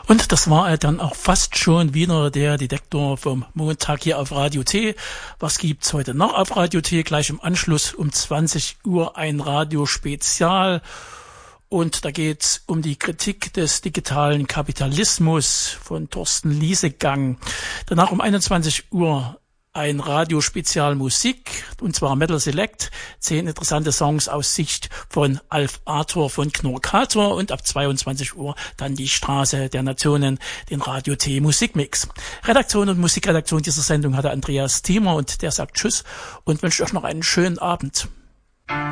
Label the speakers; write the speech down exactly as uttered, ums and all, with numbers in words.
Speaker 1: Und das war dann auch fast schon wieder der Detektor vom Montag hier auf Radio T. Was gibt's heute noch auf Radio T? Gleich im Anschluss um zwanzig Uhr ein Radiospezial. Und da geht's um die Kritik des digitalen Kapitalismus von Thorsten Liesegang. Danach um einundzwanzig Uhr ein Radiospezial Musik, und zwar Metal Select. Zehn interessante Songs aus Sicht von Alf Arthur von Knorkator, und ab zweiundzwanzig Uhr dann die Straße der Nationen, den Radio T Musikmix. Redaktion und Musikredaktion dieser Sendung hatte Andreas Thiemer, und der sagt Tschüss und wünscht euch noch einen schönen Abend.